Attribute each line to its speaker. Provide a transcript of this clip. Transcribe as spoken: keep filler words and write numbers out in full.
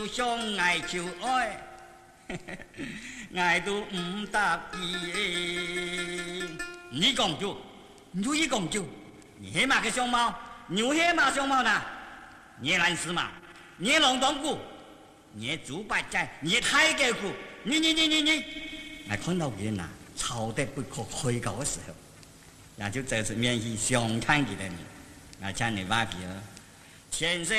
Speaker 1: 相爱就爱，爱都唔得意。你公主，女公主，你黑马个相貌，牛黑马相貌呢？你蓝丝嘛，你龙洞骨，你猪八戒，你太监骨，你你你你你，我看到佢呐，吵得不可開口嘅時候，也就這次免去相看佢的面，我請你話佢，前世。